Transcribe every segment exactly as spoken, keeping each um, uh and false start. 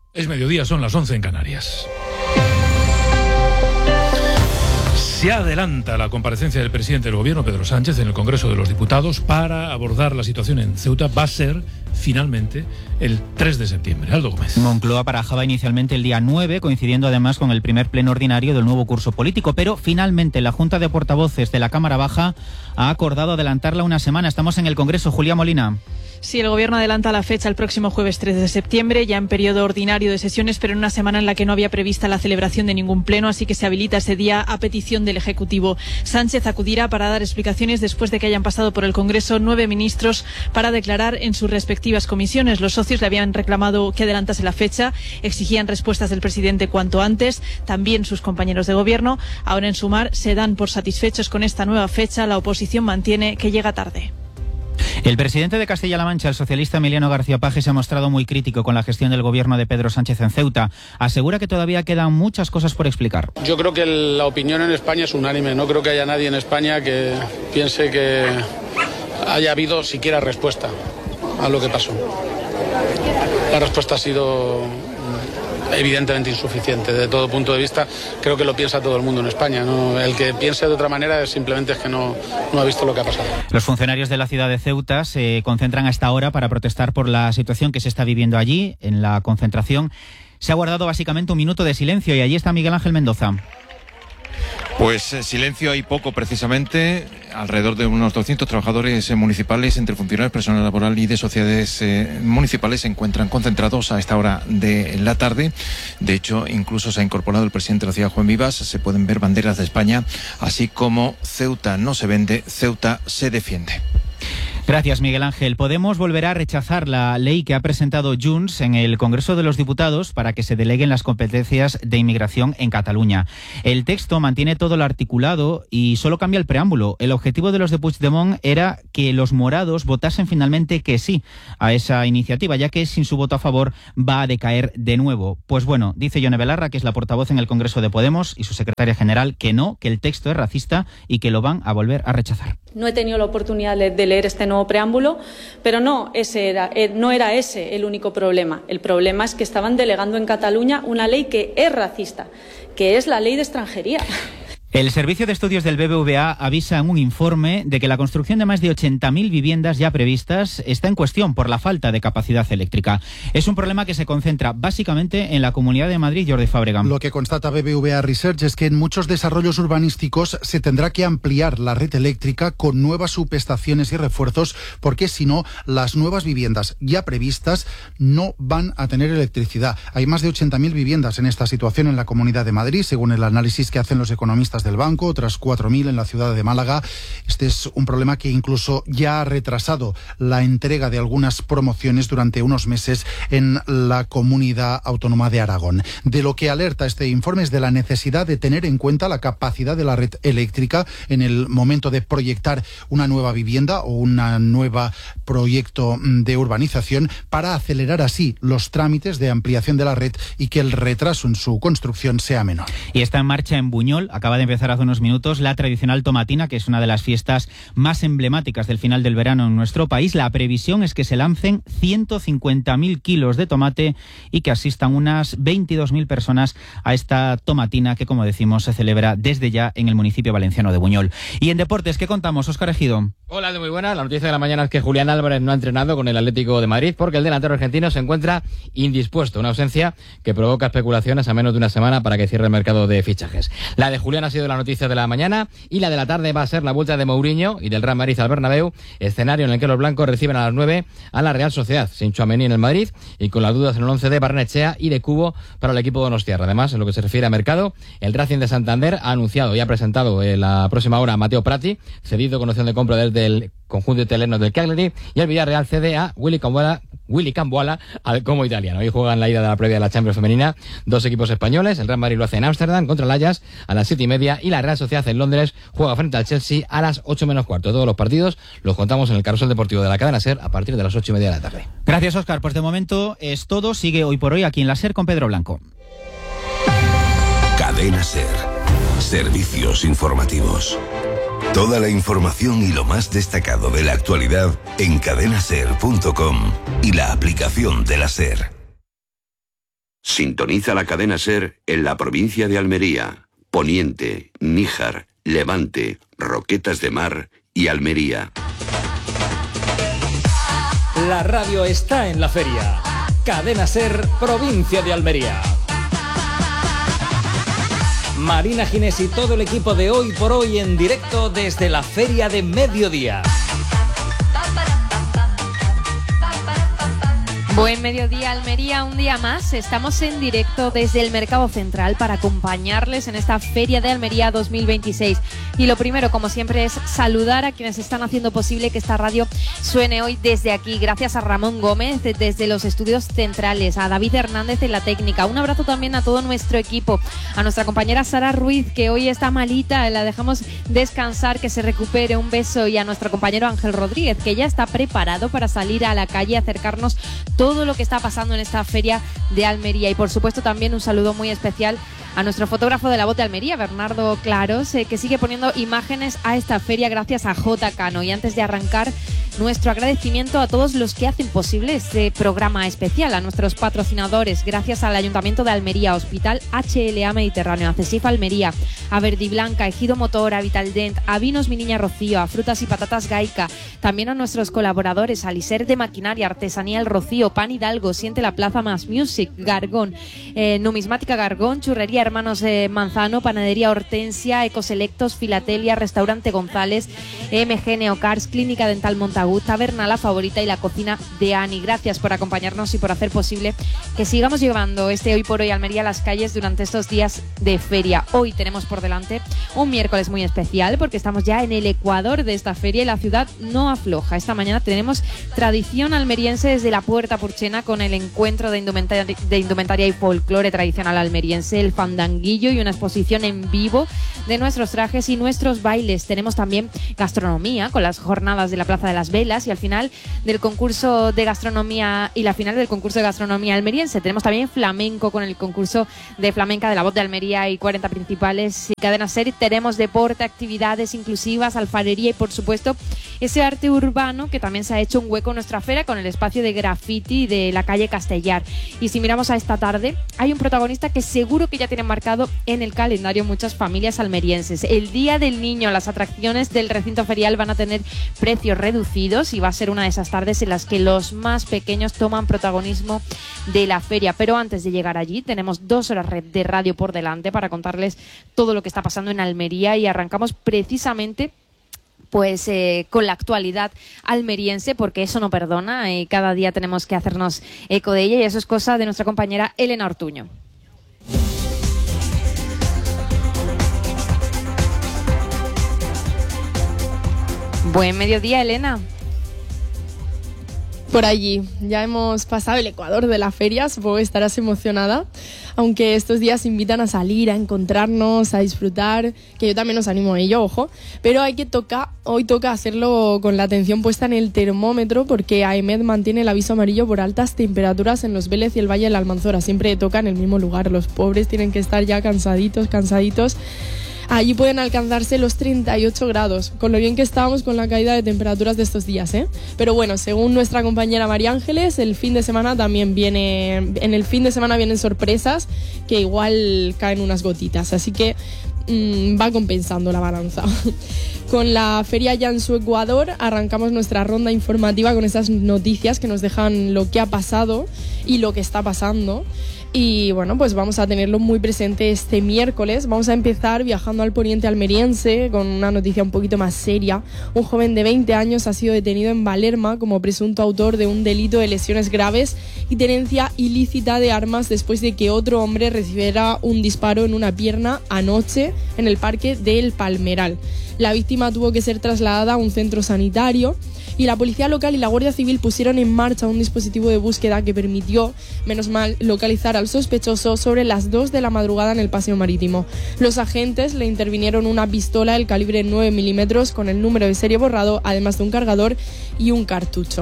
Es mediodía, son las once en Canarias. Se adelanta la comparecencia del presidente del Gobierno, Pedro Sánchez, en el Congreso de los Diputados para abordar la situación en Ceuta. Va a ser, finalmente, el tres de septiembre. Aldo Gómez. Moncloa barajaba inicialmente el día nueve, coincidiendo además con el primer pleno ordinario del nuevo curso político, pero finalmente la Junta de Portavoces de la Cámara Baja ha acordado adelantarla una semana. Estamos en el Congreso. Julia Molina. Sí, el Gobierno adelanta la fecha el próximo jueves tres de septiembre, ya en periodo ordinario de sesiones, pero en una semana en la que no había prevista la celebración de ningún pleno, así que se habilita ese día a petición del Ejecutivo. Sánchez acudirá para dar explicaciones después de que hayan pasado por el Congreso nueve ministros para declarar en sus respectivas comisiones. Los socios le habían reclamado que adelantase la fecha, exigían respuestas del presidente cuanto antes, también sus compañeros de Gobierno. Ahora, en Sumar, se dan por satisfechos con esta nueva fecha. La oposición mantiene que llega tarde. El presidente de Castilla-La Mancha, el socialista Emiliano García Paje, se ha mostrado muy crítico con la gestión del gobierno de Pedro Sánchez en Ceuta. Asegura que todavía quedan muchas cosas por explicar. Yo creo que la opinión en España es unánime. No creo que haya nadie en España que piense que haya habido siquiera respuesta a lo que pasó. La respuesta ha sido evidentemente insuficiente desde todo punto de vista. Creo que lo piensa todo el mundo en España, ¿no? El que piense de otra manera es simplemente es que no, no ha visto lo que ha pasado. Los funcionarios de la ciudad de Ceuta se concentran a esta hora para protestar por la situación que se está viviendo allí. En la concentración se ha guardado básicamente un minuto de silencio y allí está Miguel Ángel Mendoza. Pues eh, silencio hay poco, precisamente. Alrededor de unos doscientos trabajadores eh, municipales, entre funcionarios, personal laboral y de sociedades eh, municipales, se encuentran concentrados a esta hora de la tarde. De hecho, incluso se ha incorporado el presidente de la ciudad, Juan Vivas. Se pueden ver banderas de España, así como Ceuta no se vende, Ceuta se defiende. Gracias, Miguel Ángel. Podemos volver a rechazar la ley que ha presentado Junts en el Congreso de los Diputados para que se deleguen las competencias de inmigración en Cataluña. El texto mantiene todo lo articulado y solo cambia el preámbulo. El objetivo de los de Puigdemont era que los morados votasen finalmente que sí a esa iniciativa, ya que sin su voto a favor va a decaer de nuevo. Pues bueno, dice Yone Belarra, que es la portavoz en el Congreso de Podemos, y su secretaria general, que no, que el texto es racista y que lo van a volver a rechazar. No he tenido la oportunidad de leer este nuevo preámbulo, pero no, ese era, no era ese el único problema. El problema es que estaban delegando en Cataluña una ley que es racista, que es la ley de extranjería. El Servicio de Estudios del B B V A avisa en un informe de que la construcción de más de ochenta mil viviendas ya previstas está en cuestión por la falta de capacidad eléctrica. Es un problema que se concentra básicamente en la Comunidad de Madrid. Jordi Fábregas. Lo que constata B B V A Research es que en muchos desarrollos urbanísticos se tendrá que ampliar la red eléctrica con nuevas subestaciones y refuerzos, porque si no, las nuevas viviendas ya previstas no van a tener electricidad. Hay más de ochenta mil viviendas en esta situación en la Comunidad de Madrid, según el análisis que hacen los economistas del banco, otras cuatro mil en la ciudad de Málaga. Este es un problema que incluso ya ha retrasado la entrega de algunas promociones durante unos meses en la Comunidad Autónoma de Aragón. De lo que alerta este informe es de la necesidad de tener en cuenta la capacidad de la red eléctrica en el momento de proyectar una nueva vivienda o un nuevo proyecto de urbanización, para acelerar así los trámites de ampliación de la red y que el retraso en su construcción sea menor. Y está en marcha en Buñol, acaba de empezar hace unos minutos, la tradicional tomatina, que es una de las fiestas más emblemáticas del final del verano en nuestro país. La previsión es que se lancen ciento cincuenta mil kilos de tomate y que asistan unas veintidós mil personas a esta tomatina que, como decimos, se celebra desde ya en el municipio valenciano de Buñol. Y en deportes, ¿qué contamos, Óscar Ejido? Hola, de muy buena. La noticia de la mañana es que Julián Álvarez no ha entrenado con el Atlético de Madrid porque el delantero argentino se encuentra indispuesto, una ausencia que provoca especulaciones a menos de una semana para que cierre el mercado de fichajes. La de Julián ha sido la noticia de la mañana, y la de la tarde va a ser la vuelta de Mourinho y del Real Madrid al Bernabéu, escenario en el que los blancos reciben a las nueve a la Real Sociedad, sin Tchouaméni en el Madrid y con las dudas en el once de Barrenechea y de Cubo para el equipo donostiarra. Además, en lo que se refiere a mercado, el Racing de Santander ha anunciado y ha presentado en la próxima hora a Mateo Prati, cedido con opción de compra desde el conjunto italiano del Cagliari, y el Villarreal cede a Willy Camboala, Willy Camboala al Como italiano. Hoy juegan la ida de la previa de la Champions femenina dos equipos españoles. El Real Madrid lo hace en Ámsterdam contra el Ajax a las siete y media, y la Real Sociedad en Londres juega frente al Chelsea a las ocho menos cuarto. Todos los partidos los contamos en el Carrusel Deportivo de la cadena SER a partir de las ocho y media de la tarde. Gracias, Óscar. Pues de momento es todo. Sigue Hoy por Hoy aquí en la SER con Pedro Blanco. Cadena SER. Servicios informativos. Toda la información y lo más destacado de la actualidad en cadena ser punto com y la aplicación de la SER. Sintoniza la cadena SER en la provincia de Almería, Poniente, Níjar, Levante, Roquetas de Mar y Almería. La radio está en la feria. Cadena SER, provincia de Almería. Marina Ginés y todo el equipo de Hoy por Hoy en directo desde la Feria de Mediodía. Buen mediodía, Almería, un día más. Estamos en directo desde el Mercado Central para acompañarles en esta Feria de Almería dos mil veintiséis. Y lo primero, como siempre, es saludar a quienes están haciendo posible que esta radio suene hoy desde aquí. Gracias a Ramón Gómez desde los estudios centrales, a David Hernández en la técnica. Un abrazo también a todo nuestro equipo, a nuestra compañera Sara Ruiz, que hoy está malita, la dejamos descansar, que se recupere. Un beso. Y a nuestro compañero Ángel Rodríguez, que ya está preparado para salir a la calle y acercarnos todo todo lo que está pasando en esta Feria de Almería. Y por supuesto también un saludo muy especial a nuestro fotógrafo de la Voz de Almería, Bernardo Claros, eh, que sigue poniendo imágenes a esta feria gracias a J. Cano. Y antes de arrancar, nuestro agradecimiento a todos los que hacen posible este programa especial, a nuestros patrocinadores, gracias al Ayuntamiento de Almería, Hospital H L A Mediterráneo, a CESIF Almería, a Verdi Blanca, Ejido Motor, a Vitaldent, a Vinos Mi Niña Rocío, a Frutas y Patatas Gaica, también a nuestros colaboradores, a Liser de Maquinaria, Artesanía El Rocío, Pan Hidalgo, Siente la Plaza Más Music, Gargón, eh, Numismática Gargón, Churrería Hermanos eh, Manzano, Panadería Hortensia, Ecoselectos, Filatelia, Restaurante González, M G Neocars, Clínica Dental Montagut, Taberna La Favorita y la Cocina de Ani. Gracias por acompañarnos y por hacer posible que sigamos llevando este Hoy por Hoy Almería a las calles durante estos días de feria. Hoy tenemos por delante un miércoles muy especial porque estamos ya en el ecuador de esta feria y la ciudad no afloja. Esta mañana tenemos tradición almeriense desde la Puerta Purchena con el encuentro de indumentaria, de indumentaria y folclore tradicional almeriense, el fandanguillo y una exposición en vivo de nuestros trajes y nuestros bailes. Tenemos también gastronomía con las jornadas de la Plaza de las Velas y al final del concurso de gastronomía y la final del concurso de gastronomía almeriense. Tenemos también flamenco con el concurso de flamenca de la Voz de Almería y cuarenta principales y cadenas SER. Tenemos deporte, actividades inclusivas, alfarería y por supuesto ese arte urbano que también se ha hecho un hueco en nuestra feria con el espacio de graffiti de la calle Castellar. Y si miramos a esta tarde, hay un protagonista que seguro que ya tienen marcado en el calendario muchas familias almerienses. El Día del Niño, las atracciones del recinto ferial van a tener precios reducidos y va a ser una de esas tardes en las que los más pequeños toman protagonismo de la feria. Pero antes de llegar allí, tenemos dos horas de radio por delante para contarles todo lo que está pasando en Almería y arrancamos precisamente pues eh, con la actualidad almeriense, porque eso no perdona y cada día tenemos que hacernos eco de ella y eso es cosa de nuestra compañera Elena Ortuño. Buen mediodía, Elena. Por allí, ya hemos pasado el Ecuador de la feria, supongo que estarás emocionada, aunque estos días invitan a salir, a encontrarnos, a disfrutar, que yo también os animo a ello, ojo, pero hay que tocar, hoy toca hacerlo con la atención puesta en el termómetro porque AEMET mantiene el aviso amarillo por altas temperaturas en los Vélez y el Valle de la Almanzora, siempre toca en el mismo lugar, los pobres tienen que estar ya cansaditos, cansaditos. Allí pueden alcanzarse los treinta y ocho grados, con lo bien que estábamos con la caída de temperaturas de estos días, ¿eh? Pero bueno, según nuestra compañera María Ángeles, el fin de semana también viene, en el fin de semana vienen sorpresas que igual caen unas gotitas, así que mmm, va compensando la balanza. Con la feria ya en su Ecuador, arrancamos nuestra ronda informativa con esas noticias que nos dejan lo que ha pasado y lo que está pasando. Y bueno, pues vamos a tenerlo muy presente este miércoles. Vamos a empezar viajando al poniente almeriense con una noticia un poquito más seria. Un joven de veinte años ha sido detenido en Valerma como presunto autor de un delito de lesiones graves y tenencia ilícita de armas después de que otro hombre recibiera un disparo en una pierna anoche en el parque del Palmeral. La víctima tuvo que ser trasladada a un centro sanitario y la policía local y la Guardia Civil pusieron en marcha un dispositivo de búsqueda que permitió, menos mal, localizar al sospechoso sobre las dos de la madrugada en el paseo marítimo. Los agentes le intervinieron una pistola del calibre nueve milímetros con el número de serie borrado, además de un cargador y un cartucho.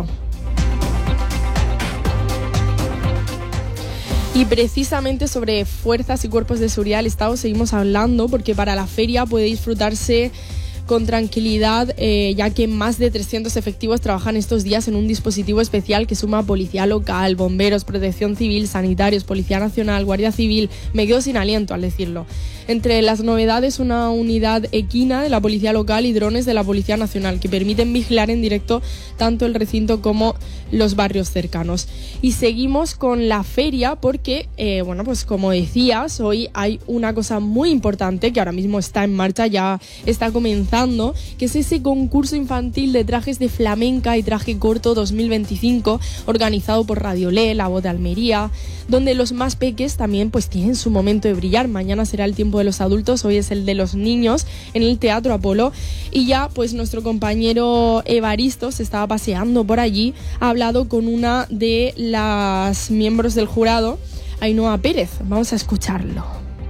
Y precisamente sobre fuerzas y cuerpos de seguridad del Estado seguimos hablando porque para la feria puede disfrutarse con tranquilidad, eh, ya que más de trescientos efectivos trabajan estos días en un dispositivo especial que suma policía local, bomberos, protección civil, sanitarios, policía nacional, guardia civil. Me quedo sin aliento al decirlo. Entre las novedades, una unidad equina de la policía local y drones de la policía nacional que permiten vigilar en directo tanto el recinto como los barrios cercanos. Y seguimos con la feria porque, eh, bueno, pues como decías, hoy hay una cosa muy importante que ahora mismo está en marcha, ya está comenzando, que es ese concurso infantil de trajes de flamenca y traje corto dos mil veinticinco, organizado por Radio Le, La Voz de Almería, donde los más peques también pues tienen su momento de brillar. Mañana será el tiempo de los adultos, hoy es el de los niños en el Teatro Apolo, y ya pues nuestro compañero Evaristo se estaba paseando por allí, ha hablado con una de las miembros del jurado, Ainhoa Pérez. Vamos a escucharlo.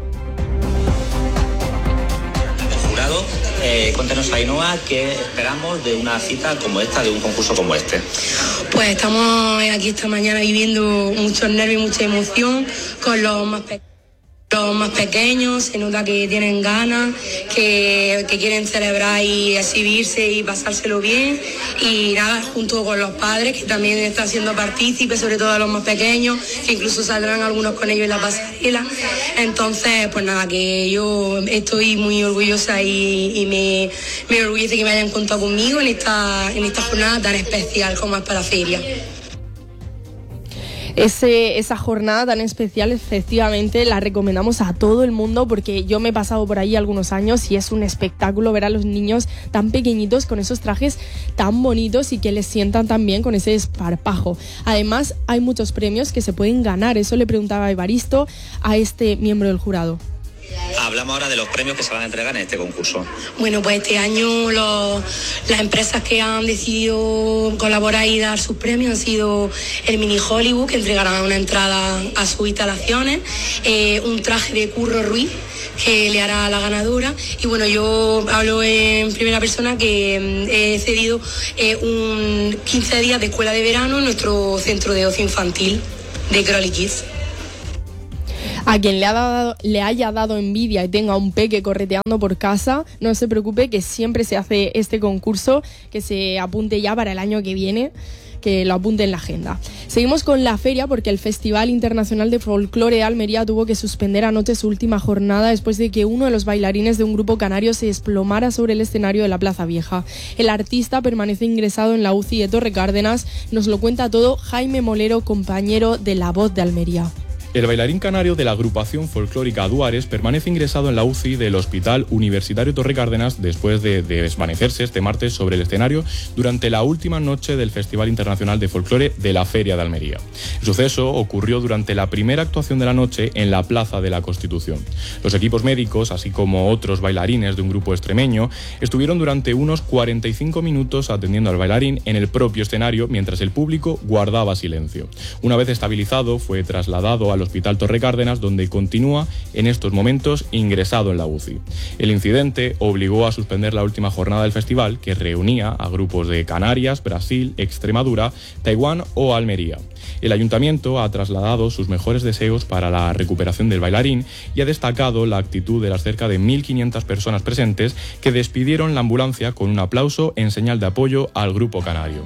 El jurado, eh, cuéntanos, Ainhoa, ¿qué esperamos de una cita como esta, de un concurso como este? Pues estamos aquí esta mañana viviendo muchos nervios y mucha emoción con los más pequeños. Los más pequeños se nota que tienen ganas, que, que quieren celebrar y exhibirse y pasárselo bien, y nada, junto con los padres que también están siendo partícipes, sobre todo los más pequeños, que incluso saldrán algunos con ellos en la pasarela. Entonces, pues nada, que yo estoy muy orgullosa y, y me, me orgullece que me hayan contado conmigo en esta, en esta jornada tan especial como es para la feria. Ese, esa jornada tan especial, efectivamente, la recomendamos a todo el mundo porque yo me he pasado por ahí algunos años y es un espectáculo ver a los niños tan pequeñitos con esos trajes tan bonitos y que les sientan tan bien con ese esparpajo. Además, hay muchos premios que se pueden ganar. Eso le preguntaba Evaristo a este miembro del jurado. Hablamos ahora de los premios que se van a entregar en este concurso. Bueno, pues este año los, las empresas que han decidido colaborar y dar sus premios han sido el Mini Hollywood, que entregará una entrada a sus instalaciones, eh, un traje de Curro Ruiz, que le hará a la ganadora, y bueno, yo hablo en primera persona que mm, he cedido eh, un quince días de escuela de verano en nuestro centro de ocio infantil de Crowley Kids. A quien le, ha dado, le haya dado envidia y tenga un peque correteando por casa, no se preocupe, que siempre se hace este concurso, que se apunte ya para el año que viene, que lo apunte en la agenda. Seguimos con la feria porque el Festival Internacional de Folclore de Almería tuvo que suspender anoche su última jornada después de que uno de los bailarines de un grupo canario se desplomara sobre el escenario de la Plaza Vieja. El artista permanece ingresado en la U C I de Torre Cárdenas. Nos lo cuenta todo Jaime Molero, compañero de La Voz de Almería. El bailarín canario de la agrupación folclórica Duares permanece ingresado en la U C I del Hospital Universitario Torre Cárdenas después de, de desvanecerse este martes sobre el escenario durante la última noche del Festival Internacional de Folclore de la Feria de Almería. El suceso ocurrió durante la primera actuación de la noche en la Plaza de la Constitución. Los equipos médicos, así como otros bailarines de un grupo extremeño, estuvieron durante unos cuarenta y cinco minutos atendiendo al bailarín en el propio escenario mientras el público guardaba silencio. Una vez estabilizado, fue trasladado al Hospital Torre Cárdenas, donde continúa en estos momentos ingresado en la U C I. El incidente obligó a suspender la última jornada del festival, que reunía a grupos de Canarias, Brasil, Extremadura, Taiwán o Almería. El ayuntamiento ha trasladado sus mejores deseos para la recuperación del bailarín y ha destacado la actitud de las cerca de mil quinientas personas presentes que despidieron la ambulancia con un aplauso en señal de apoyo al grupo canario.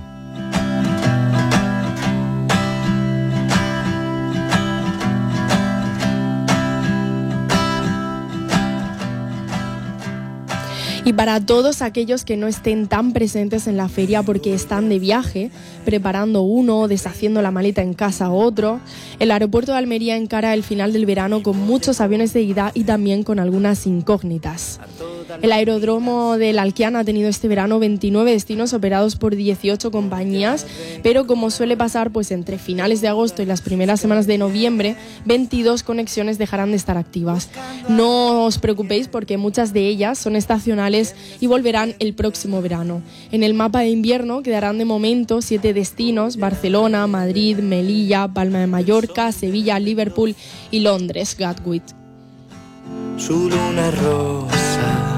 Y para todos aquellos que no estén tan presentes en la feria porque están de viaje, preparando uno, deshaciendo la maleta en casa otro, el aeropuerto de Almería encara el final del verano con muchos aviones de ida y también con algunas incógnitas. El aeródromo del Alquiana ha tenido este verano veintinueve destinos operados por dieciocho compañías, pero como suele pasar, pues entre finales de agosto y las primeras semanas de noviembre, veintidós conexiones dejarán de estar activas. No os preocupéis porque muchas de ellas son estacionales y volverán el próximo verano. En el mapa de invierno quedarán de momento siete destinos: Barcelona, Madrid, Melilla, Palma de Mallorca, Sevilla, Liverpool y Londres, Gatwick. Su luna rosa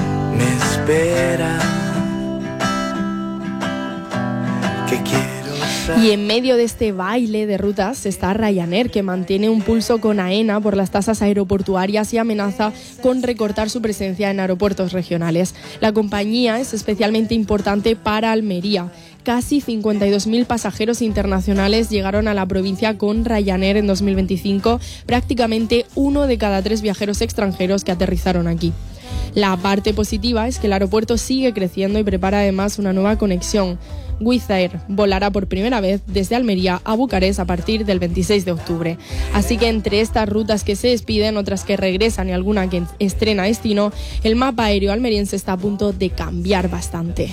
me espera, que quiero Y en medio de este baile de rutas está Ryanair, que mantiene un pulso con AENA por las tasas aeroportuarias y amenaza con recortar su presencia en aeropuertos regionales. La compañía es especialmente importante para Almería. Casi cincuenta y dos mil pasajeros internacionales llegaron a la provincia con Ryanair en dos mil veinticinco, prácticamente uno de cada tres viajeros extranjeros que aterrizaron aquí. La parte positiva es que el aeropuerto sigue creciendo y prepara además una nueva conexión. Wizz Air volará por primera vez desde Almería a Bucarest a partir del veintiséis de octubre. Así que entre estas rutas que se despiden, otras que regresan y alguna que estrena destino, el mapa aéreo almeriense está a punto de cambiar bastante.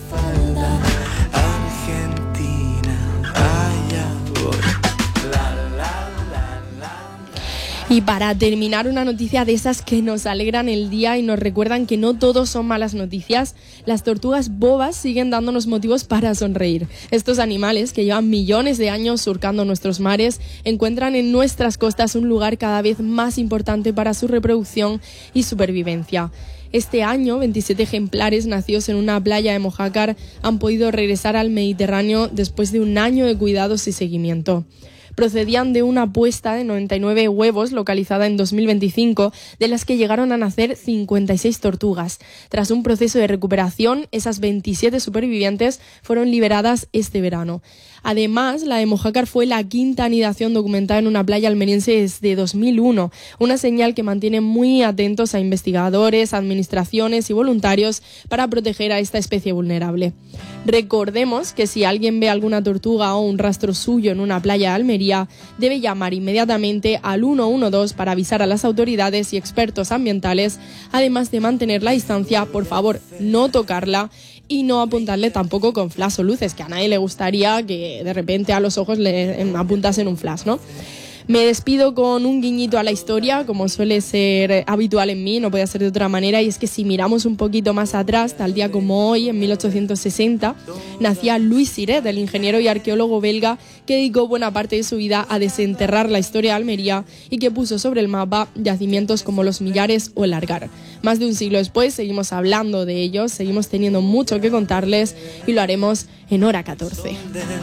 Y para terminar, una noticia de esas que nos alegran el día y nos recuerdan que no todos son malas noticias. Las tortugas bobas siguen dándonos motivos para sonreír. Estos animales, que llevan millones de años surcando nuestros mares, encuentran en nuestras costas un lugar cada vez más importante para su reproducción y supervivencia. Este año, veintisiete ejemplares nacidos en una playa de Mojácar han podido regresar al Mediterráneo después de un año de cuidados y seguimiento. Procedían de una puesta de noventa y nueve huevos localizada en dos mil veinticinco, de las que llegaron a nacer cincuenta y seis tortugas. Tras un proceso de recuperación, esas veintisiete supervivientes fueron liberadas este verano. Además, la de Mojácar fue la quinta anidación documentada en una playa almeriense desde dos mil uno, una señal que mantiene muy atentos a investigadores, administraciones y voluntarios para proteger a esta especie vulnerable. Recordemos que si alguien ve alguna tortuga o un rastro suyo en una playa de Almería, debe llamar inmediatamente al uno uno dos para avisar a las autoridades y expertos ambientales, además de mantener la distancia, por favor, no tocarla y no apuntarle tampoco con flash o luces, que a nadie le gustaría que de repente a los ojos le apuntasen un flash, ¿no? Me despido con un guiñito a la historia, como suele ser habitual en mí, no puede ser de otra manera, y es que si miramos un poquito más atrás, tal día como hoy, en mil ochocientos sesenta, nacía Louis Siret, el ingeniero y arqueólogo belga que dedicó buena parte de su vida a desenterrar la historia de Almería y que puso sobre el mapa yacimientos como Los Millares o el Argar. Más de un siglo después seguimos hablando de ellos, seguimos teniendo mucho que contarles y lo haremos en Hora catorce.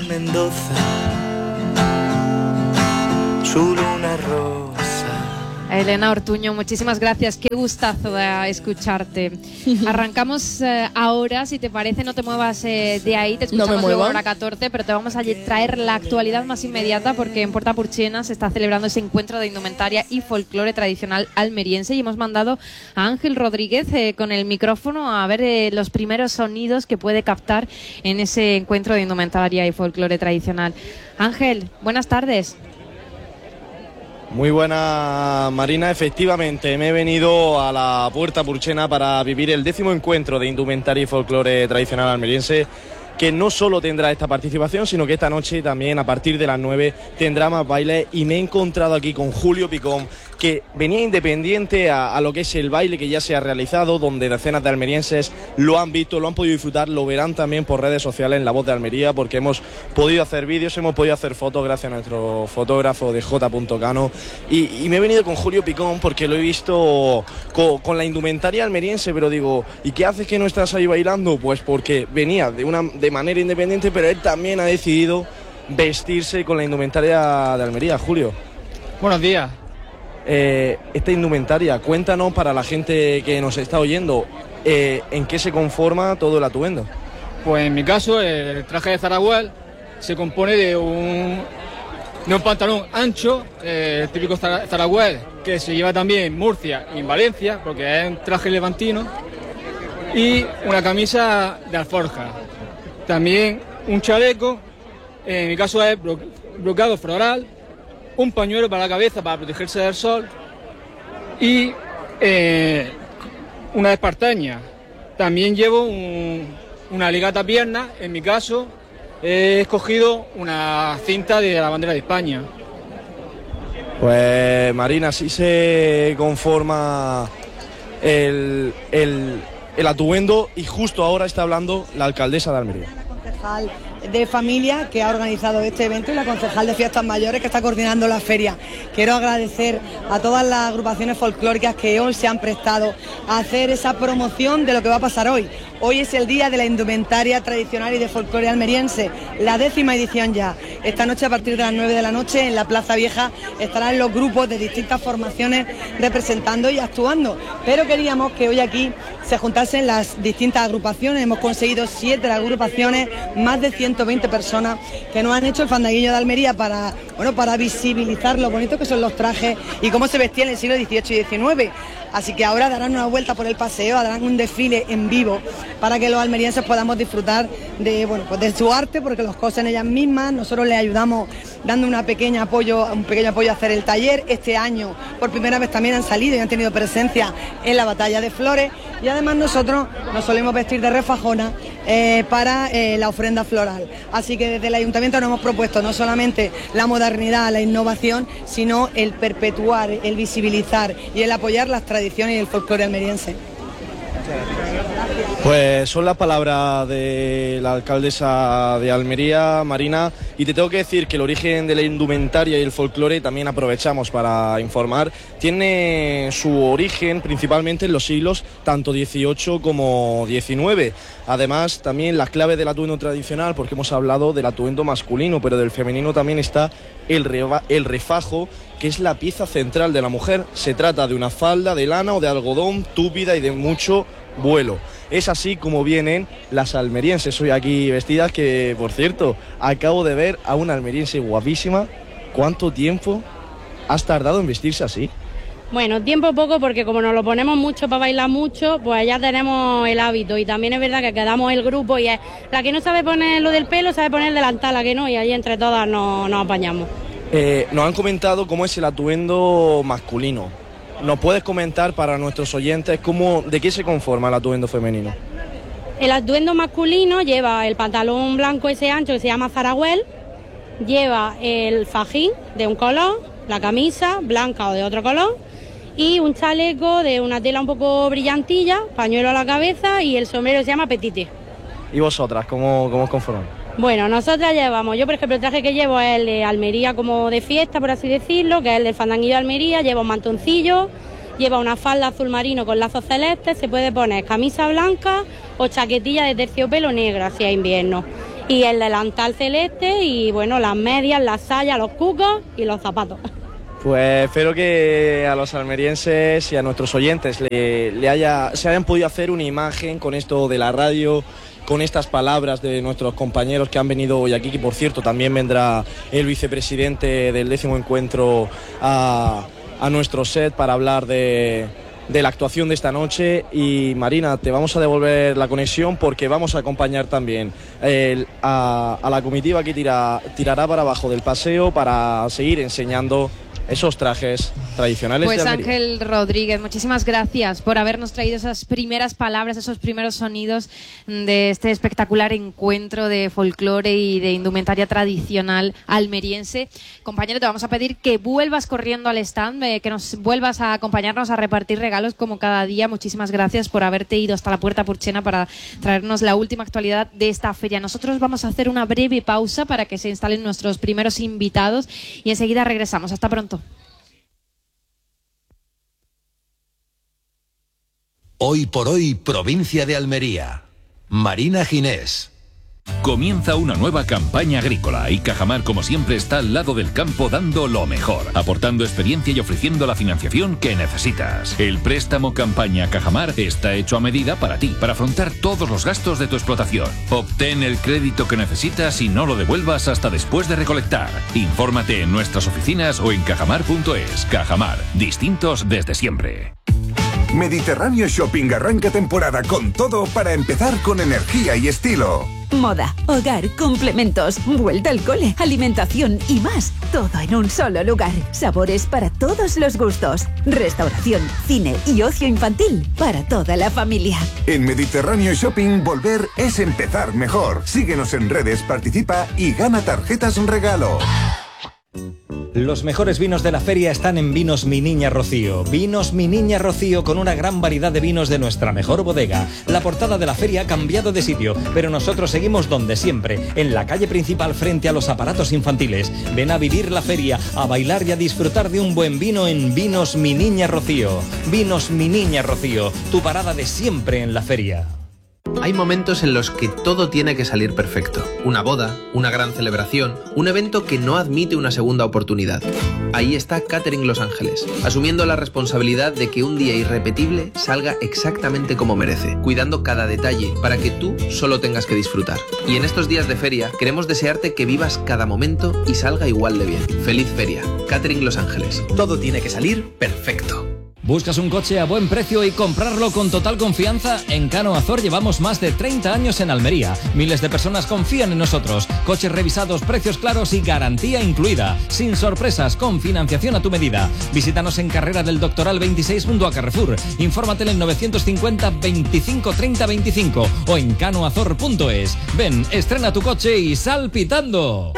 Su luna rosa. Elena Ortuño, muchísimas gracias. Qué gustazo de escucharte. Arrancamos eh, ahora, si te parece, no te muevas eh, de ahí, te escuchamos no luego a Hora catorce, pero te vamos a traer la actualidad más inmediata porque en Puerta Purchena se está celebrando ese encuentro de indumentaria y folclore tradicional almeriense y hemos mandado a Ángel Rodríguez eh, con el micrófono a ver eh, los primeros sonidos que puede captar en ese encuentro de indumentaria y folclore tradicional. Ángel, buenas tardes. Muy buena, Marina. Efectivamente, me he venido a la Puerta Purchena para vivir el décimo encuentro de indumentaria y folclore tradicional almeriense, que no solo tendrá esta participación, sino que esta noche también a partir de las nueve tendrá más baile. Y me he encontrado aquí con Julio Picón, que venía independiente a, a lo que es el baile que ya se ha realizado, donde decenas de almerienses lo han visto, lo han podido disfrutar, lo verán también por redes sociales en La Voz de Almería, porque hemos podido hacer vídeos, hemos podido hacer fotos gracias a nuestro fotógrafo de J. Cano. Y, y me he venido con Julio Picón porque lo he visto con, con la indumentaria almeriense, pero digo, ¿y qué haces que no estás ahí bailando? Pues porque venía de, una, de manera independiente, pero él también ha decidido vestirse con la indumentaria de Almería. Julio. Buenos días. Eh, esta indumentaria, cuéntanos para la gente que nos está oyendo, eh, ¿en qué se conforma todo el atuendo? Pues en mi caso el traje de Zaragoza se compone de un, de un pantalón ancho, eh, el típico Zaragoza, que se lleva también en Murcia y en Valencia, porque es un traje levantino, y una camisa de alforja. También un chaleco, en mi caso es blo- bloqueado floral, un pañuelo para la cabeza para protegerse del sol y eh, una espartaña. También llevo un, una ligata a pierna, en mi caso he escogido una cinta de la bandera de España. Pues Marina, así se conforma el, el, el atuendo y justo ahora está hablando la alcaldesa de Almería. de familia que ha organizado este evento y la concejal de Fiestas Mayores que está coordinando la feria. Quiero agradecer a todas las agrupaciones folclóricas que hoy se han prestado a hacer esa promoción de lo que va a pasar hoy. Hoy es el día de la indumentaria tradicional y de folclore almeriense, la décima edición ya. Esta noche a partir de las nueve de la noche en la Plaza Vieja estarán los grupos de distintas formaciones representando y actuando. Pero queríamos que hoy aquí se juntasen las distintas agrupaciones. Hemos conseguido siete agrupaciones, más de ciento veinte personas que nos han hecho el fandanguillo de Almería para, bueno, para visibilizar lo bonito que son los trajes y cómo se vestía en el siglo dieciocho y diecinueve. Así que ahora darán una vuelta por el paseo, harán un desfile en vivo para que los almerienses podamos disfrutar de, bueno, pues de su arte, porque los cosen ellas mismas. Nosotros les ayudamos dando una pequeña apoyo, un pequeño apoyo a hacer el taller. Este año por primera vez también han salido y han tenido presencia en la batalla de flores, y además nosotros nos solemos vestir de refajona eh, para eh, la ofrenda floral. Así que desde el ayuntamiento nos hemos propuesto no solamente la modernidad, la innovación, sino el perpetuar, el visibilizar y el apoyar las tradiciones y el folclore almeriense. Pues son las palabras de la alcaldesa de Almería, Marina, y te tengo que decir que el origen de la indumentaria y el folclore, también aprovechamos para informar, tiene su origen principalmente en los siglos tanto dieciocho como diecinueve. Además, también la clave del atuendo tradicional, porque hemos hablado del atuendo masculino, pero del femenino también está el, reba, el refajo, que es la pieza central de la mujer. Se trata de una falda de lana o de algodón túpida y de mucho vuelo. Es así como vienen las almerienses hoy aquí vestidas, que por cierto, acabo de ver a una almeriense guapísima. ¿Cuánto tiempo has tardado en vestirse así? Bueno, tiempo poco, porque como nos lo ponemos mucho para bailar mucho, pues ya tenemos el hábito, y también es verdad que quedamos el grupo y es la que no sabe poner lo del pelo, sabe poner el delantal, la que no, y ahí entre todas nos, nos apañamos. Eh, nos han comentado cómo es el atuendo masculino. ¿Nos puedes comentar para nuestros oyentes cómo, de qué se conforma el atuendo femenino? El atuendo masculino lleva el pantalón blanco ese ancho que se llama zaragüel, lleva el fajín de un color, la camisa blanca o de otro color y un chaleco de una tela un poco brillantilla, pañuelo a la cabeza, y el sombrero se llama petite. ¿Y vosotras cómo, cómo os conformáis? Bueno, nosotras llevamos, yo por ejemplo el traje que llevo es el de Almería, como de fiesta por así decirlo, que es el del fandanguillo de Almería. Lleva un mantoncillo, lleva una falda azul marino con lazos celestes, se puede poner camisa blanca o chaquetilla de terciopelo negra si es invierno, y el delantal celeste, y bueno, las medias, las sayas, los cucos y los zapatos. Pues espero que a los almerienses y a nuestros oyentes le, le haya, se hayan podido hacer una imagen con esto de la radio, con estas palabras de nuestros compañeros que han venido hoy aquí, que por cierto también vendrá el vicepresidente del décimo encuentro a, a nuestro set para hablar de, de la actuación de esta noche. Y Marina, te vamos a devolver la conexión porque vamos a acompañar también el, a, a la comitiva que tira, tirará para abajo del paseo para seguir enseñando esos trajes tradicionales pues de Almería. Ángel Rodríguez, muchísimas gracias por habernos traído esas primeras palabras, esos primeros sonidos de este espectacular encuentro de folclore y de indumentaria tradicional almeriense. Compañero, te vamos a pedir que vuelvas corriendo al stand, eh, que nos vuelvas a acompañarnos a repartir regalos como cada día. Muchísimas gracias por haberte ido hasta la Puerta Purchena para traernos la última actualidad de esta feria. Nosotros vamos a hacer una breve pausa para que se instalen nuestros primeros invitados y enseguida regresamos. Hasta pronto. Hoy por hoy, provincia de Almería. Marina Ginés. Comienza una nueva campaña agrícola y Cajamar, como siempre, está al lado del campo dando lo mejor, aportando experiencia y ofreciendo la financiación que necesitas. El préstamo campaña Cajamar está hecho a medida para ti, para afrontar todos los gastos de tu explotación. Obtén el crédito que necesitas y no lo devuelvas hasta después de recolectar. Infórmate en nuestras oficinas o en cajamar punto es. Cajamar, distintos desde siempre. Mediterráneo Shopping arranca temporada con todo para empezar con energía y estilo. Moda, hogar, complementos, vuelta al cole, alimentación y más. Todo en un solo lugar. Sabores para todos los gustos. Restauración, cine y ocio infantil para toda la familia. En Mediterráneo Shopping, volver es empezar mejor. Síguenos en redes, participa y gana tarjetas regalo. Los mejores vinos de la feria están en Vinos Mi Niña Rocío. Vinos Mi Niña Rocío con una gran variedad de vinos de nuestra mejor bodega. La portada de la feria ha cambiado de sitio, pero nosotros seguimos donde siempre, en la calle principal frente a los aparatos infantiles. Ven a vivir la feria, a bailar y a disfrutar de un buen vino en Vinos Mi Niña Rocío. Vinos Mi Niña Rocío, tu parada de siempre en la feria. Hay momentos en los que todo tiene que salir perfecto. Una boda, una gran celebración, un evento que no admite una segunda oportunidad. Ahí está Catering Los Ángeles, asumiendo la responsabilidad de que un día irrepetible salga exactamente como merece, cuidando cada detalle para que tú solo tengas que disfrutar. Y en estos días de feria queremos desearte que vivas cada momento y salga igual de bien. Feliz feria. Catering Los Ángeles. Todo tiene que salir perfecto. ¿Buscas un coche a buen precio y comprarlo con total confianza? En Cano Azor llevamos más de treinta años en Almería. Miles de personas confían en nosotros. Coches revisados, precios claros y garantía incluida. Sin sorpresas, con financiación a tu medida. Visítanos en Carrera del Doctoral veintiséis junto a Carrefour. Infórmate en el novecientos cincuenta veinticinco treinta veinticinco o en canoazor punto es. Ven, estrena tu coche y sal pitando.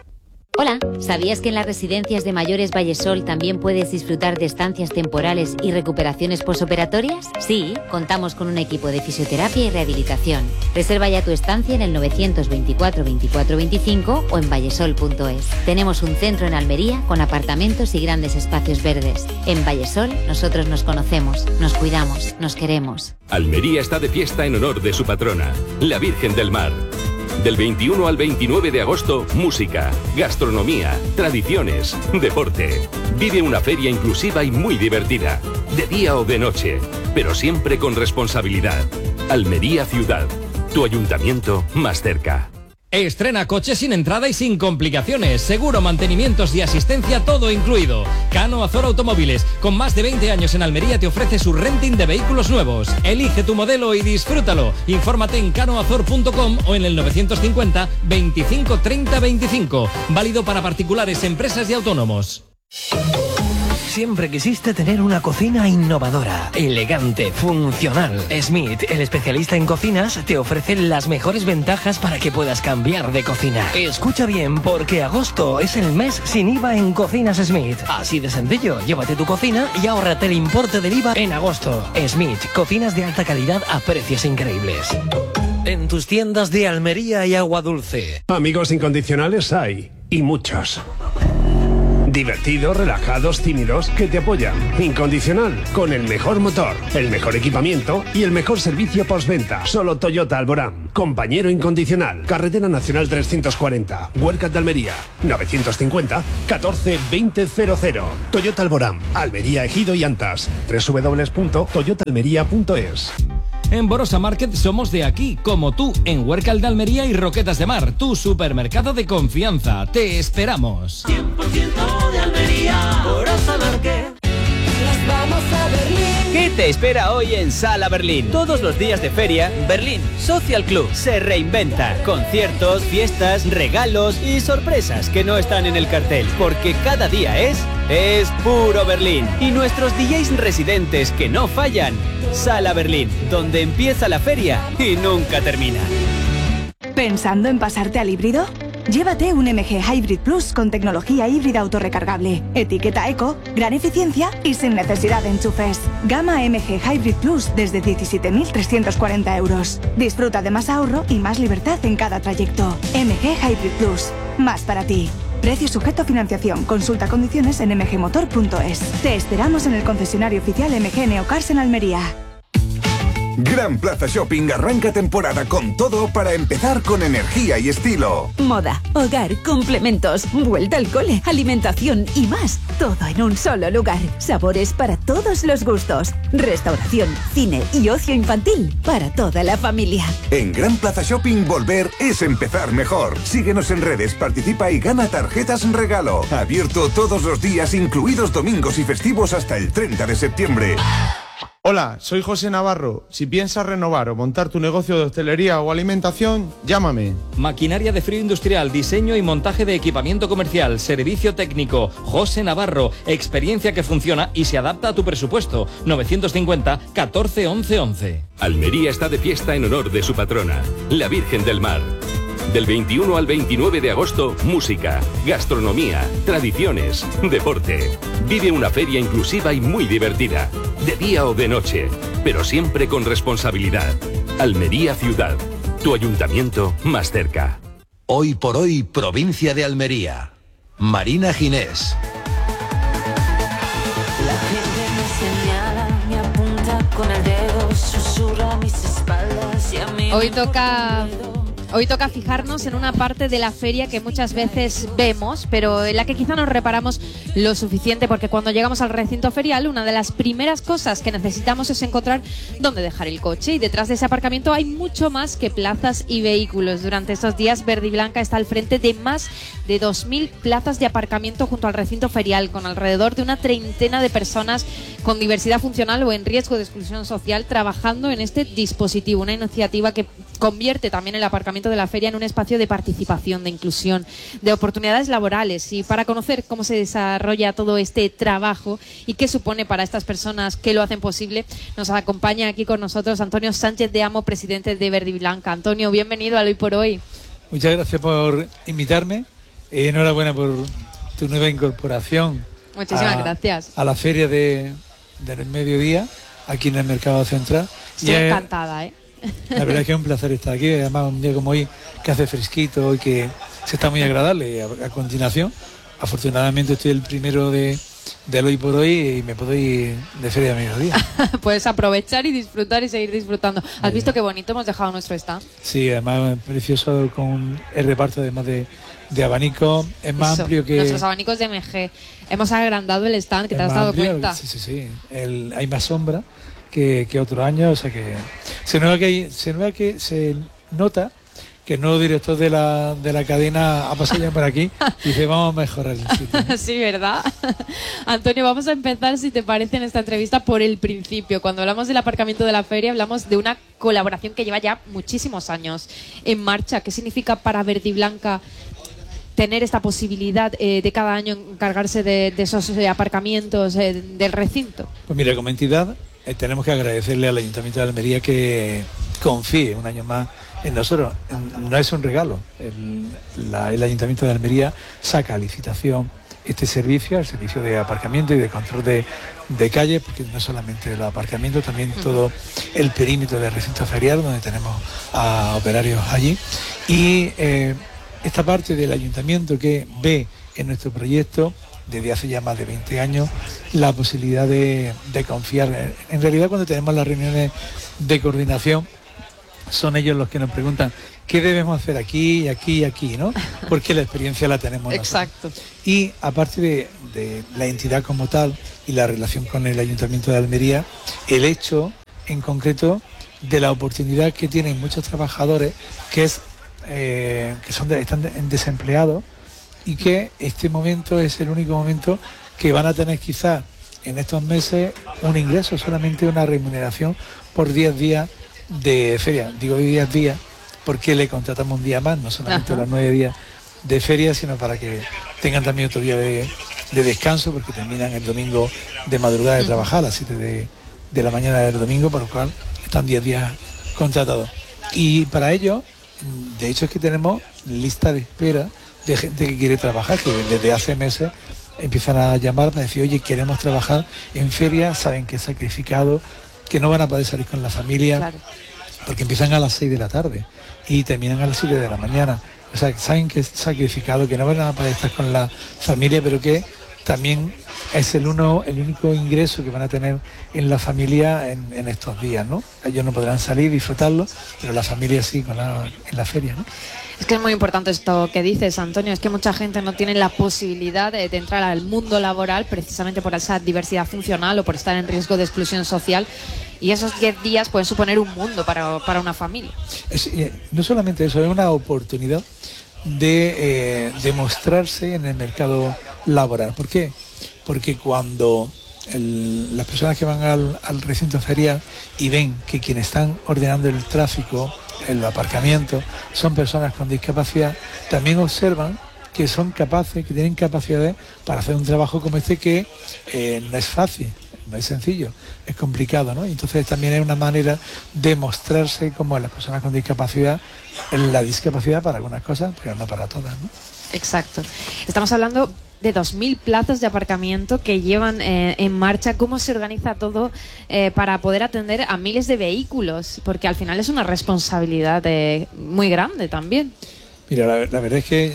Hola, ¿sabías que en las residencias de mayores Vallesol también puedes disfrutar de estancias temporales y recuperaciones posoperatorias? Sí, contamos con un equipo de fisioterapia y rehabilitación. Reserva ya tu estancia en el novecientos veinticuatro veinticuatro veinticinco o en vallesol punto es. Tenemos un centro en Almería con apartamentos y grandes espacios verdes. En Vallesol nosotros nos conocemos, nos cuidamos, nos queremos. Almería está de fiesta en honor de su patrona, la Virgen del Mar. Del veintiuno al veintinueve de agosto, música, gastronomía, tradiciones, deporte. Vive una feria inclusiva y muy divertida, de día o de noche, pero siempre con responsabilidad. Almería Ciudad, tu ayuntamiento más cerca. Estrena coche sin entrada y sin complicaciones. Seguro, mantenimientos y asistencia todo incluido. Cano Azor Automóviles, con más de veinte años en Almería, te ofrece su renting de vehículos nuevos. Elige tu modelo y disfrútalo. Infórmate en canoazor punto com o en el novecientos cincuenta veinticinco treinta veinticinco. Válido para particulares, empresas y autónomos. Siempre quisiste tener una cocina innovadora, elegante, funcional. Smith, el especialista en cocinas, te ofrece las mejores ventajas para que puedas cambiar de cocina. Escucha bien, porque agosto es el mes sin I V A en Cocinas Smith. Así de sencillo, llévate tu cocina y ahórrate el importe del I V A en agosto. Smith, cocinas de alta calidad a precios increíbles. En tus tiendas de Almería y Agua Dulce. Amigos incondicionales hay, y muchos. Divertidos, relajados, tímidos, que te apoyan. Incondicional, con el mejor motor, el mejor equipamiento y el mejor servicio postventa. Solo Toyota Alborán. Compañero incondicional. Carretera Nacional trescientos cuarenta. Huercat de Almería. novecientos cincuenta catorce veinte cero cero. Toyota Alborán. Almería, Ejido y Antas. doble u doble u doble u punto toyota almería punto es. En Borosa Market somos de aquí, como tú, en Huércal de Almería y Roquetas de Mar, tu supermercado de confianza. Te esperamos. cien por ciento de Almería, Borosa Market. Nos vamos a Berlín. ¿Qué te espera hoy en Sala Berlín? Todos los días de feria, Berlín Social Club se reinventa. Conciertos, fiestas, regalos y sorpresas que no están en el cartel. Porque cada día es... es puro Berlín. Y nuestros D Js residentes que no fallan. Sala Berlín, donde empieza la feria y nunca termina. ¿Pensando en pasarte al híbrido? Llévate un M G Hybrid Plus con tecnología híbrida autorrecargable, etiqueta eco, gran eficiencia y sin necesidad de enchufes. Gama M G Hybrid Plus desde diecisiete mil trescientos cuarenta euros. Disfruta de más ahorro y más libertad en cada trayecto. M G Hybrid Plus, más para ti. Precio sujeto a financiación. Consulta condiciones en m g motor punto es. Te esperamos en el concesionario oficial M G Neocars en Almería. Gran Plaza Shopping arranca temporada con todo para empezar con energía y estilo. Moda, hogar, complementos, vuelta al cole, alimentación y más. Todo en un solo lugar. Sabores para todos los gustos. Restauración, cine y ocio infantil para toda la familia. En Gran Plaza Shopping volver es empezar mejor. Síguenos en redes, participa y gana tarjetas en regalo. Abierto todos los días, incluidos domingos y festivos hasta el treinta de septiembre. Hola, soy José Navarro. Si piensas renovar o montar tu negocio de hostelería o alimentación, llámame. Maquinaria de frío industrial, diseño y montaje de equipamiento comercial, servicio técnico. José Navarro, experiencia que funciona y se adapta a tu presupuesto. novecientos cincuenta catorce once once. Almería está de fiesta en honor de su patrona, la Virgen del Mar. Del veintiuno al veintinueve de agosto, música, gastronomía, tradiciones, deporte. Vive una feria inclusiva y muy divertida, de día o de noche, pero siempre con responsabilidad. Almería Ciudad, tu ayuntamiento más cerca. Hoy por hoy, provincia de Almería. Marina Ginés. La gente me señala, me apunta con el dedo, susurra a mis espaldas y a mí. Hoy toca... Hoy toca fijarnos en una parte de la feria que muchas veces vemos, pero en la que quizá no reparamos lo suficiente, porque cuando llegamos al recinto ferial, una de las primeras cosas que necesitamos es encontrar dónde dejar el coche, y detrás de ese aparcamiento hay mucho más que plazas y vehículos. Durante estos días, Verde y Blanca está al frente de más de dos mil plazas de aparcamiento junto al recinto ferial, con alrededor de una treintena de personas con diversidad funcional o en riesgo de exclusión social trabajando en este dispositivo, una iniciativa que convierte también el aparcamiento de la feria en un espacio de participación, de inclusión, de oportunidades laborales. Y para conocer cómo se desarrolla todo este trabajo y qué supone para estas personas que lo hacen posible, nos acompaña aquí con nosotros Antonio Sánchez de Amo, presidente de Verde y Blanca. Antonio, bienvenido a Hoy por Hoy. Muchas gracias por invitarme. Eh, enhorabuena por tu nueva incorporación. Muchísimas a, gracias. A la feria de, del mediodía, aquí en el Mercado Central. Estoy y encantada, ¿eh? La verdad es que es un placer estar aquí, además un día como hoy que hace fresquito y que se está muy agradable. A, a continuación, afortunadamente estoy el primero de, del Hoy por Hoy y me puedo ir de feria de mediodía. Puedes aprovechar y disfrutar y seguir disfrutando. ¿Has visto qué bonito hemos dejado nuestro stand? Sí, además precioso, con el reparto además de, de abanico, es más Eso, amplio que... Nuestros abanicos de M G. Hemos agrandado el stand, que te has dado amplio, cuenta. Sí, sí, sí. El, hay más sombra que, que otro año, o sea que se nota que, hay, se, nota que se nota que el nuevo director de la, de la cadena ha pasado ya por aquí y dice vamos a mejorar el sitio. Sí, ¿verdad? Antonio, vamos a empezar, si te parece, en esta entrevista por el principio. Cuando hablamos del aparcamiento de la feria, hablamos de una colaboración que lleva ya muchísimos años en marcha. ¿Qué significa para Verde y Blanca tener esta posibilidad eh, de cada año encargarse de, de esos eh, aparcamientos eh, del recinto? Pues mira, como entidad eh, tenemos que agradecerle al Ayuntamiento de Almería que confíe un año más en nosotros. No es un regalo. El, la, el Ayuntamiento de Almería saca a licitación este servicio, el servicio de aparcamiento y de control de, de calle, porque no solamente el aparcamiento, también todo el perímetro del recinto ferial, donde tenemos a operarios allí. Y eh, esta parte del Ayuntamiento que ve en nuestro proyecto, desde hace ya más de veinte años, la posibilidad de, de confiar. En realidad, cuando tenemos las reuniones de coordinación, son ellos los que nos preguntan qué debemos hacer aquí, aquí y aquí, ¿no? Porque la experiencia la tenemos nosotros. Exacto. Y aparte de, de la entidad como tal y la relación con el Ayuntamiento de Almería, el hecho en concreto de la oportunidad que tienen muchos trabajadores que es eh, que son de, están de, desempleados y que este momento es el único momento que van a tener quizás en estos meses un ingreso, solamente una remuneración por diez días de feria. Digo diez días porque le contratamos un día más, no solamente Ajá. los nueve días de feria, sino para que tengan también otro día de, de descanso, porque terminan el domingo de madrugada de trabajar a las siete de, de la mañana del domingo, por lo cual están diez días contratados. Y para ello, de hecho es que tenemos lista de espera de gente que quiere trabajar, que desde hace meses empiezan a llamar para decir, oye, queremos trabajar en feria, saben que es sacrificado, que no van a poder salir con la familia, claro, porque empiezan a las seis de la tarde y terminan a las siete de la mañana. O sea, saben que es sacrificado, que no van a poder estar con la familia, pero que también es el uno, el único ingreso que van a tener en la familia en, en estos días, ¿no? Ellos no podrán salir, disfrutarlo, pero la familia sí, con la, en la feria, ¿no? Es que es muy importante esto que dices, Antonio, es que mucha gente no tiene la posibilidad de, de entrar al mundo laboral precisamente por esa diversidad funcional o por estar en riesgo de exclusión social, y esos diez días pueden suponer un mundo para, para una familia. Es, eh, no solamente eso, es una oportunidad de eh, demostrarse en el mercado laboral. ¿Por qué? Porque cuando el, las personas que van al, al recinto ferial y ven que quienes están ordenando el tráfico, el aparcamiento, son personas con discapacidad, también observan que son capaces, que tienen capacidades para hacer un trabajo como este, que eh, no es fácil. no es sencillo, es complicado, ¿no? Entonces también es una manera de mostrarse como las personas con discapacidad, la discapacidad para algunas cosas, pero no para todas, ¿no? Exacto. Estamos hablando de dos mil plazas de aparcamiento que llevan eh, en marcha. ¿Cómo se organiza todo eh, para poder atender a miles de vehículos? Porque al final es una responsabilidad eh, muy grande también. Mira, la, la verdad es que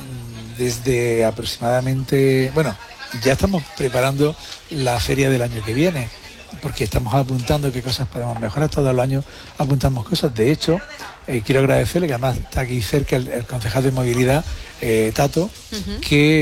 desde aproximadamente, bueno, ya estamos preparando la feria del año que viene, porque estamos apuntando qué cosas podemos mejorar. Todos los años apuntamos cosas. De hecho, eh, quiero agradecerle que además está aquí cerca el, el concejal de movilidad, eh, Tato, uh-huh.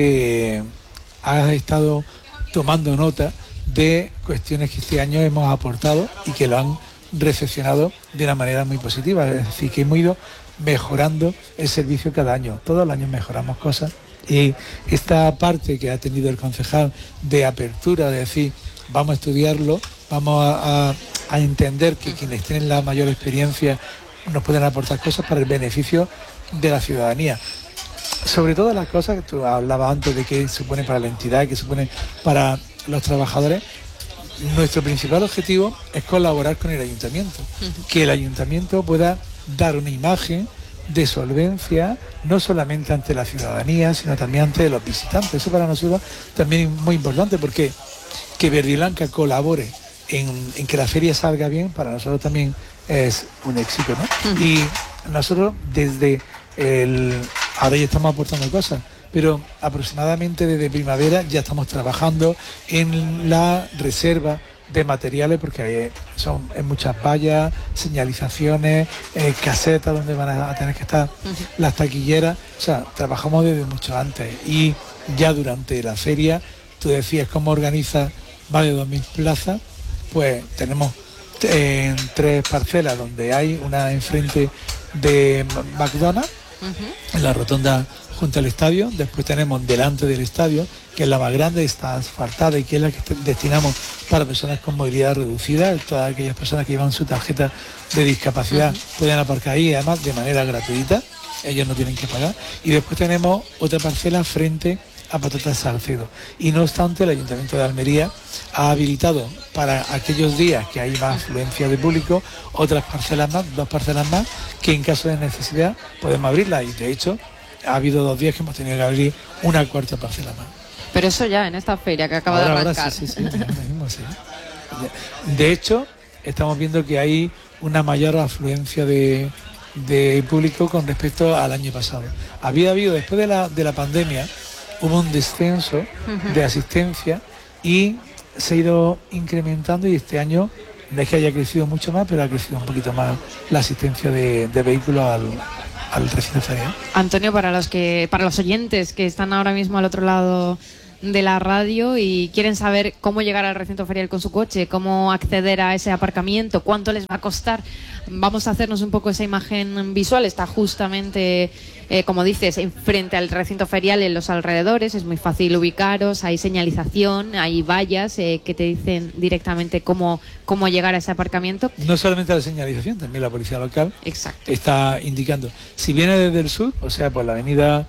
que ha estado tomando nota de cuestiones que este año hemos aportado y que lo han recepcionado de una manera muy positiva. Es decir, que hemos ido mejorando el servicio cada año. Todos los años mejoramos cosas y esta parte que ha tenido el concejal de apertura, de decir, vamos a estudiarlo, vamos a, a, a entender que quienes tienen la mayor experiencia nos pueden aportar cosas para el beneficio de la ciudadanía. Sobre todas las cosas que tú hablabas antes de qué supone para la entidad, qué supone para los trabajadores, nuestro principal objetivo es colaborar con el ayuntamiento, uh-huh. que el ayuntamiento pueda dar una imagen de solvencia, no solamente ante la ciudadanía, sino también ante los visitantes. Eso para nosotros también es muy importante, porque que Verde y Blanca colabore en, en que la feria salga bien, para nosotros también es un éxito, ¿no? Uh-huh. Y nosotros desde el... Ahora ya estamos aportando cosas, pero aproximadamente desde primavera ya estamos trabajando en la reserva de materiales, porque hay, son en muchas vallas, señalizaciones, eh, casetas donde van a, a tener que estar uh-huh. las taquilleras. O sea, trabajamos desde mucho antes y ya durante la feria, tú decías cómo organiza más de dos mil plazas, pues tenemos en tres parcelas donde hay una enfrente de McDonald's, uh-huh. en la rotonda junto al estadio. Después tenemos delante del estadio, que es la más grande, está asfaltada y que es la que destinamos para personas con movilidad reducida. Todas aquellas personas que llevan su tarjeta de discapacidad uh-huh. pueden aparcar ahí, además de manera gratuita, ellos no tienen que pagar. Y después tenemos otra parcela frente a Patatas Salcedo. Y no obstante, el Ayuntamiento de Almería ha habilitado para aquellos días que hay más afluencia de público otras parcelas más, dos parcelas más, que en caso de necesidad podemos abrirlas. Y de hecho ha habido dos días que hemos tenido que abrir una cuarta parcela más. Pero eso ya en esta feria que acaba ahora, de arrancar. Ahora sí, sí, sí, mismo, sí. De hecho, estamos viendo que hay una mayor afluencia de, de público con respecto al año pasado. Había habido, después de la, de la pandemia, hubo un descenso uh-huh. de asistencia y se ha ido incrementando, y este año no es que haya crecido mucho más, pero ha crecido un poquito más la asistencia de, de vehículos al, al recinto ferial. Antonio, para los que, para los oyentes que están ahora mismo al otro lado de la radio y quieren saber cómo llegar al recinto ferial con su coche, cómo acceder a ese aparcamiento, cuánto les va a costar, vamos a hacernos un poco esa imagen visual. Está justamente, eh, como dices, enfrente al recinto ferial, en los alrededores, es muy fácil ubicaros, hay señalización, hay vallas eh, que te dicen directamente cómo, cómo llegar a ese aparcamiento. No solamente la señalización, también la policía local Exacto. está indicando. Si viene desde el sur, o sea, por la avenida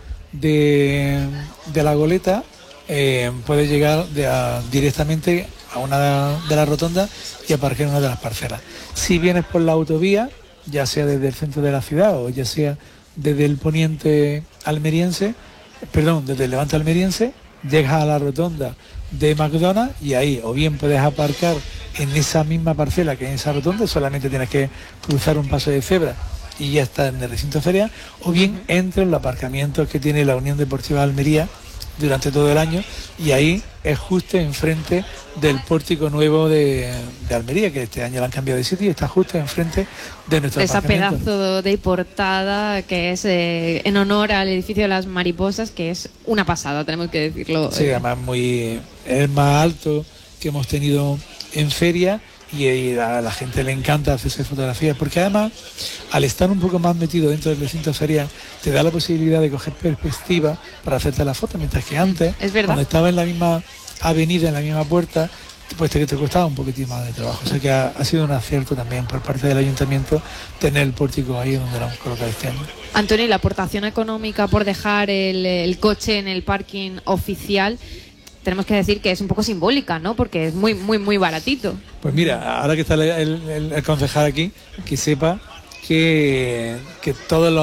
de, de la Goleta, Eh, puede llegar de a, directamente a una de las rotondas y aparcar en una de las parcelas. Si vienes por la autovía, ya sea desde el centro de la ciudad o ya sea desde el poniente almeriense, perdón, desde el levante almeriense, llegas a la rotonda de McDonald's y ahí o bien puedes aparcar en esa misma parcela que en esa rotonda, solamente tienes que cruzar un paso de cebra y ya está en el recinto ferial, o bien entra en los aparcamientos que tiene la Unión Deportiva de Almería durante todo el año, y ahí es justo enfrente del pórtico nuevo de, de Almería, que este año lo han cambiado de sitio y está justo enfrente de nuestro esa aparcamiento. Pedazo de portada que es eh, en honor al edificio de las mariposas, que es una pasada, tenemos que decirlo. Sí, además muy, es el más alto que hemos tenido en feria. Y a la gente le encanta hacerse fotografías, porque además, al estar un poco más metido dentro del recinto ferial, te da la posibilidad de coger perspectiva para hacerte la foto, mientras que antes, es verdad, cuando estaba en la misma avenida, en la misma puerta, pues te, te costaba un poquitín más de trabajo. O sea que ha, ha sido un acierto también por parte del ayuntamiento tener el pórtico ahí donde lo hemos colocado este año. Antonio, ¿y la aportación económica por dejar el, el coche en el parking oficial tenemos que decir que es un poco simbólica, ¿no? Porque es muy, muy, muy baratito. Pues mira, ahora que está el, el, el concejal aquí, que sepa que, que todas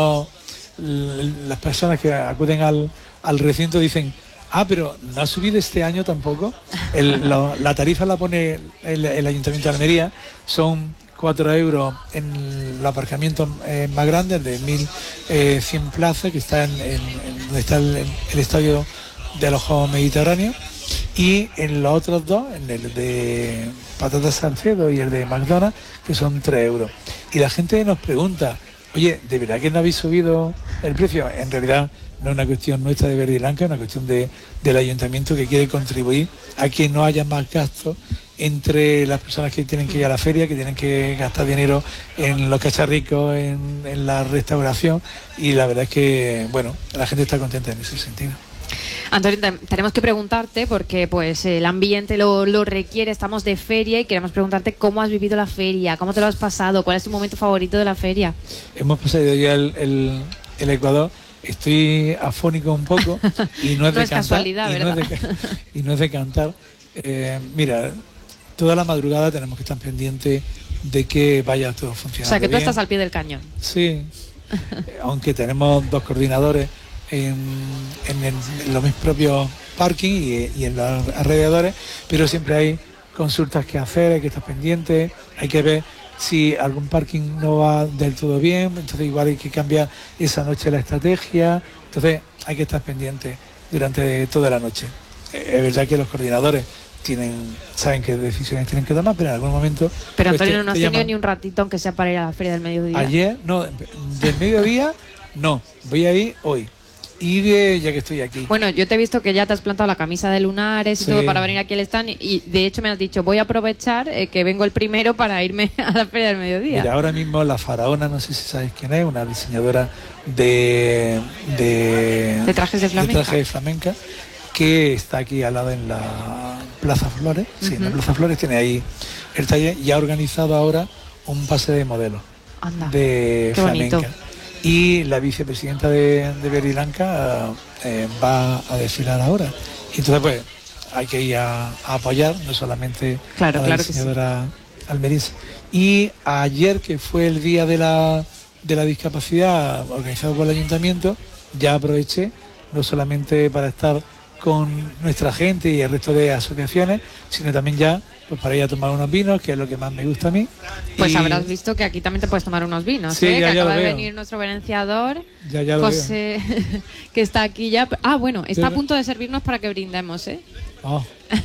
las personas que acuden al, al recinto dicen: ah, pero no ha subido este año tampoco. El, lo, la tarifa la pone el, el Ayuntamiento de Almería, son cuatro euros en los aparcamientos eh, más grandes de mil cien plazas, que está en, en, en donde está el, el estadio de los Juegos Mediterráneos, y en los otros dos, en el de Patatas Salcedo y el de McDonald's, que son tres euros. Y la gente nos pregunta: oye, ¿de verdad que no habéis subido el precio? En realidad no es una cuestión nuestra de Verde y Blanca, es una cuestión de, del Ayuntamiento, que quiere contribuir a que no haya más gastos entre las personas que tienen que ir a la feria, que tienen que gastar dinero en los cacharricos, en, en la restauración, y la verdad es que, bueno, la gente está contenta en ese sentido. Antonio, tenemos que preguntarte, porque pues el ambiente lo, lo requiere, estamos de feria y queremos preguntarte cómo has vivido la feria, cómo te lo has pasado, cuál es tu momento favorito de la feria. Hemos pasado ya el, el, el Ecuador, estoy afónico un poco y no es no de es cantar, casualidad, y, ¿verdad? no es de, y no es de cantar. Eh, mira, toda la madrugada tenemos que estar pendientes de que vaya todo funcionando. O sea, que tú bien. estás al pie del cañón. Sí, aunque tenemos dos coordinadores en, en, el, en los mis propios parking y, y en los alrededores, pero siempre hay consultas que hacer, hay que estar pendientes, hay que ver si algún parking no va del todo bien, entonces igual hay que cambiar esa noche la estrategia, entonces hay que estar pendientes durante toda la noche. Es verdad que los coordinadores tienen, saben qué decisiones tienen que tomar, pero en algún momento... Pero pues, Antonio, te, no has te tenido llaman. ni un ratito, aunque sea para ir a la feria del mediodía. Ayer, no, del mediodía, no, voy a ir hoy. Y de, ya que estoy aquí. Bueno, yo te he visto que ya te has plantado la camisa de lunares y Sí. todo para venir aquí al stand, y, y de hecho me has dicho, voy a aprovechar eh, que vengo el primero para irme a la feria del mediodía. Mira, ahora mismo la faraona, no sé si sabéis quién es, una diseñadora de... De, De trajes de flamenca. de trajes de flamenca, que está aquí al lado en la Plaza Flores. Sí, en la Ujú. Plaza Flores tiene ahí el taller y ha organizado ahora un pase de modelos Anda, de qué flamenca. bonito. Y la vicepresidenta de, de Verde y Blanca eh, va a desfilar ahora. Y entonces pues hay que ir a, a apoyar, no solamente Claro, a la claro que sí. diseñadora almeriense. Y ayer, que fue el día de la, de la discapacidad organizado por el ayuntamiento, ya aproveché no solamente para estar con nuestra gente y el resto de asociaciones, sino también ya pues para ir a tomar unos vinos, que es lo que más me gusta a mí. Pues Y habrás visto que aquí también te puedes tomar unos vinos, Sí, ¿eh? ya- que ya acaba lo de veo. venir nuestro venenciador, Ya, ya lo José, que está aquí ya. Ah, bueno, está a Sí. punto de servirnos para que brindemos, ¿eh? Oh,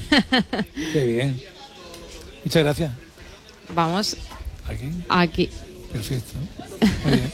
qué bien. Muchas gracias. Vamos Aquí. aquí. Perfecto. Muy bien.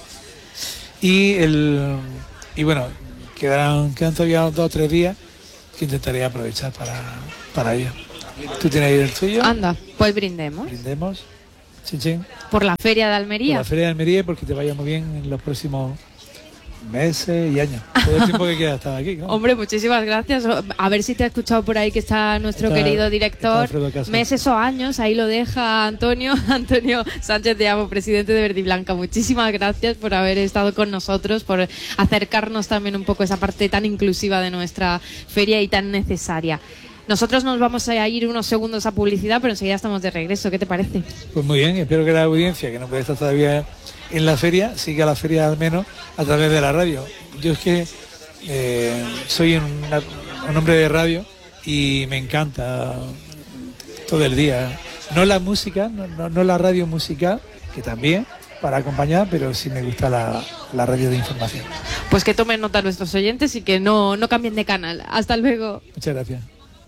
Y el y bueno, quedarán, quedan todavía dos o tres días que intentaré aprovechar para, para ello. ¿Tú tienes ahí el tuyo? Anda, pues brindemos. Brindemos. Chin, chin. Por la feria de Por Almería. la Feria de Almería, porque te vaya muy bien en los próximos meses y años. Todo el tiempo que quieras estar aquí, ¿no? Hombre, muchísimas gracias. A ver si te ha escuchado por ahí que está nuestro Está- querido está director. Alfredo Casas. Meses o años, ahí lo deja Antonio, Antonio Sánchez de Amo, presidente de Verde y Blanca. Muchísimas gracias por haber estado con nosotros, por acercarnos también un poco a esa parte tan inclusiva de nuestra feria y tan necesaria. Nosotros nos vamos a ir unos segundos a publicidad, pero enseguida estamos de regreso. ¿Qué te parece? Pues muy bien, espero que la audiencia, que no puede estar todavía en la feria, siga la feria al menos a través de la radio. Yo es que eh, soy una- un hombre de radio y me encanta todo el día. No la música, no, no- no la radio musical, que también, para acompañar, pero sí me gusta la, la radio de información. Pues que tomen nota nuestros oyentes y que no, no cambien de canal. Hasta luego. Muchas gracias.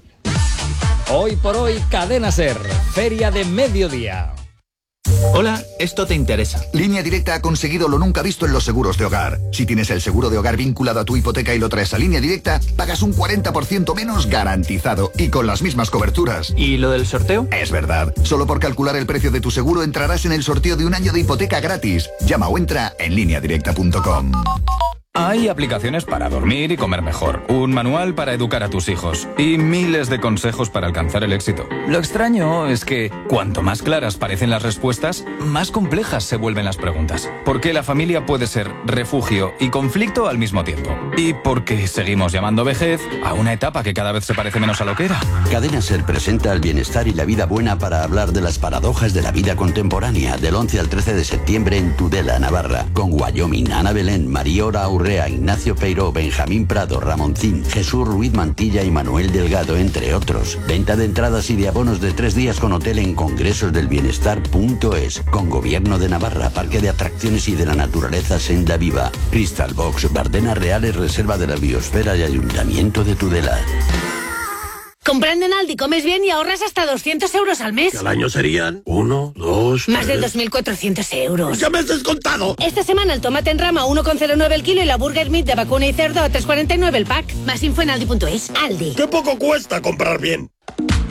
Hoy por hoy, Cadena Ser, Feria de Mediodía. Hola, esto te interesa. Línea Directa ha conseguido lo nunca visto en los seguros de hogar. Si tienes el seguro de hogar vinculado a tu hipoteca y lo traes a Línea Directa, pagas un cuarenta por ciento menos garantizado y con las mismas coberturas. ¿Y lo del sorteo? Es verdad. Solo por calcular el precio de tu seguro entrarás en el sorteo de un año de hipoteca gratis. Llama o entra en línea directa punto com. Hay aplicaciones para dormir y comer mejor, un manual para educar a tus hijos y miles de consejos para alcanzar el éxito. Lo extraño es que cuanto más claras parecen las respuestas, más complejas se vuelven las preguntas. Porque la familia puede ser refugio y conflicto al mismo tiempo. Y porque seguimos llamando vejez a una etapa que cada vez se parece menos a lo que era. Cadena Ser presenta el bienestar y la vida buena para hablar de las paradojas de la vida contemporánea del once al trece de septiembre en Tudela, Navarra, con Wyoming, Ana Belén, Mariora Urrea, Ignacio Peiró, Benjamín Prado, Ramoncín, Jesús Ruiz Mantilla y Manuel Delgado, entre otros. Venta de entradas y de abonos de tres días con hotel en congresosdelbienestar punto es, con Gobierno de Navarra, Parque de Atracciones y de la Naturaleza Senda Viva, Crystal Box, Bardenas Reales, Reserva de la Biosfera y Ayuntamiento de Tudela. Comprando en Aldi comes bien y ahorras hasta doscientos euros al mes. Al año serían uno, dos, Más de tres. dos mil cuatrocientos euros. ¡Ya me has descontado! Esta semana el tomate en rama a uno coma cero nueve el kilo y la burger meat de vacuna y cerdo a tres coma cuarenta y nueve el pack. Más info en aldi punto es. Aldi. ¡Qué poco cuesta comprar bien!